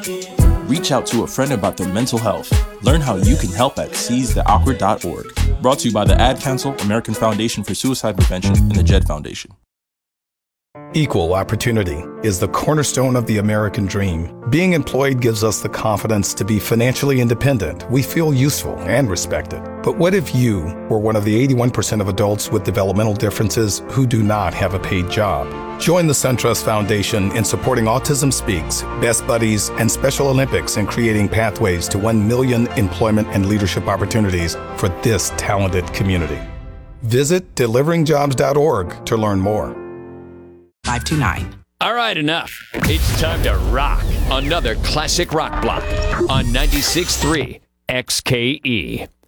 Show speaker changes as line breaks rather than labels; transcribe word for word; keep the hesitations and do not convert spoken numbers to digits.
Reach out to a friend about their mental health. Learn how you can help at seize the awkward dot org. Brought to you by the Ad Council, American Foundation for Suicide Prevention, and the Jed Foundation.
Equal opportunity is the cornerstone of the American dream. Being employed gives us the confidence to be financially independent. We feel useful and respected. But what if you were one of the eighty-one percent of adults with developmental differences who do not have a paid job? Join the SunTrust Foundation in supporting Autism Speaks, Best Buddies, and Special Olympics in creating pathways to one million employment and leadership opportunities for this talented community. Visit delivering jobs dot org to learn more.
five two nine.
All right, enough. It's time to rock another classic rock block on ninety-six point three X K E.